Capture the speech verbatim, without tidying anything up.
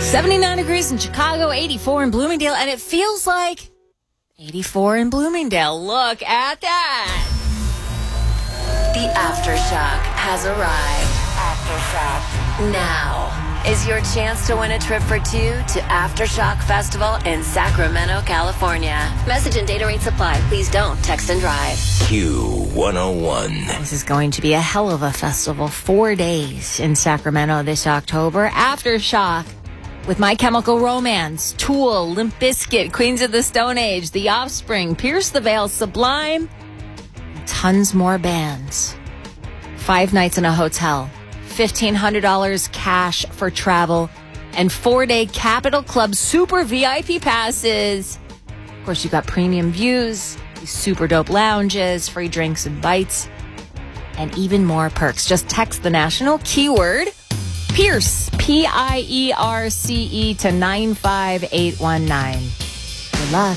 seventy-nine degrees in Chicago, eighty-four in Bloomingdale, and it feels like eighty-four in Bloomingdale. Look at that. The Aftershock has arrived. Aftershock. Now is your chance to win a trip for two to Aftershock Festival in Sacramento, California. Message and data rates apply. Please don't text and drive. Q one oh one. This is going to be a hell of a festival. Four days in Sacramento this October. Aftershock with My Chemical Romance, Tool, Limp Bizkit, Queens of the Stone Age, The Offspring, Pierce the Veil, Sublime, and tons more bands. Five nights in a hotel, fifteen hundred dollars cash for travel, and four-day Capitol Club Super V I P passes. Of course, you've got premium views, these super dope lounges, free drinks and bites, and even more perks. Just text the national keyword Pierce, P I E R C E, to nine five eight one nine. Good luck.